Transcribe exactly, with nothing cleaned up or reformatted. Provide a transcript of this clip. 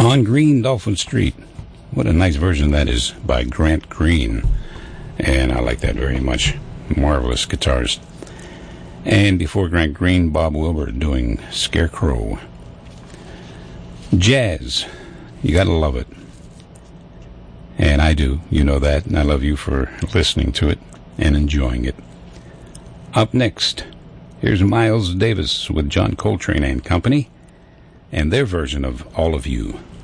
On Green Dolphin Street. What a nice version that is by Grant Green. And I like that very much. Marvelous guitarist. And before Grant Green, Bob Wilber doing Scarecrow. Jazz. You gotta love it. And I do. You know that. And I love you for listening to it and enjoying it. Up next, here's Miles Davis with John Coltrane and Company and their version of All of You.